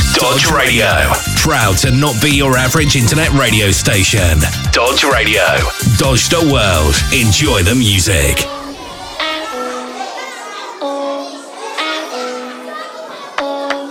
Dodge Radio. Proud to not be your average internet radio station. Dodge Radio. Dodge the world. Enjoy the music.